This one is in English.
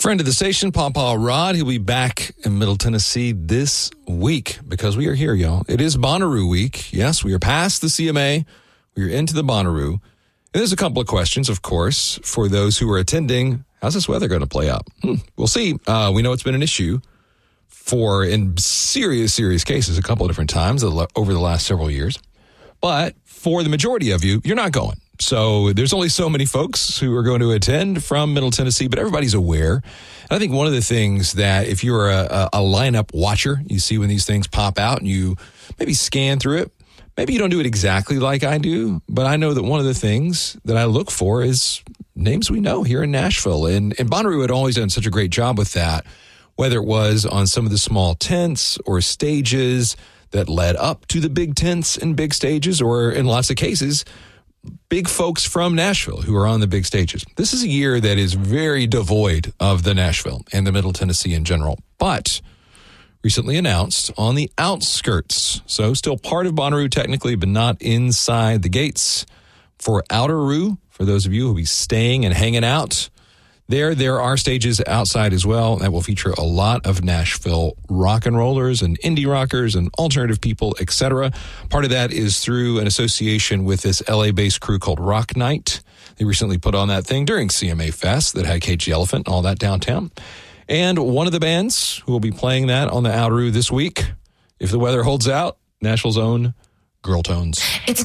Friend of the station, Pawpaw Rod, he'll be back in Middle Tennessee this week because we are here, y'all. It is Bonnaroo week. Yes, we are past the CMA. We are into the Bonnaroo. And there's a couple of questions, of course, for those who are attending. How's this weather going to play out? We'll see. We know it's been an issue in serious cases a couple of different times over the last several years. But for the majority of you, you're not going. So there's only so many folks who are going to attend from Middle Tennessee, but everybody's aware. And I think one of the things that if you're a lineup watcher, you see when these things pop out and you maybe scan through it. Maybe you don't do it exactly like I do, but I know that one of the things that I look for is names we know here in Nashville. And Bonnaroo had always done such a great job with that, whether it was on some of the small tents or stages that led up to the big tents and big stages, or in lots of cases, big folks from Nashville who are on the big stages. This is a year that is very devoid of the Nashville and the Middle Tennessee in general, but recently announced on the outskirts. So still part of Bonnaroo technically, but not inside the gates. For Outeroo, for those of you who will be staying and hanging out, there are stages outside as well that will feature a lot of Nashville rock and rollers and indie rockers and alternative people, etc. Part of that is through an association with this LA-based crew called Rock Night. They recently put on that thing during CMA Fest that had Cage the Elephant and all that downtown. And one of the bands who will be playing that on the Outeroo this week, if the weather holds out, Nashville's own Girl Tones. It's